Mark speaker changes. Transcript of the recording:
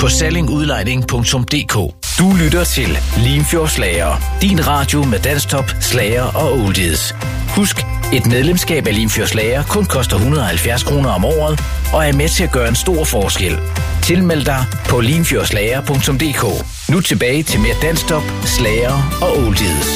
Speaker 1: på sallingudlejning.dk. Du lytter til Limfjords Slager, din radio med danstop, slager og oldies. Husk, et medlemskab af Limfjords Slager kun koster 170 kroner om året og er med til at gøre en stor forskel. Tilmeld dig på limfjordslager.dk. Nu tilbage til mere danstop, slager og oldies.